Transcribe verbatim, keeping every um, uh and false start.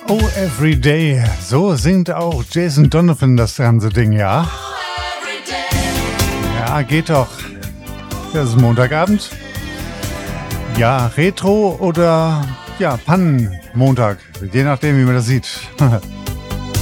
Oh, Everyday. So singt auch Jason Donovan das ganze Ding, ja? Ja, geht doch. Das ist Montagabend. Ja, Retro oder ja, Pannenmontag. Je nachdem, wie man das sieht.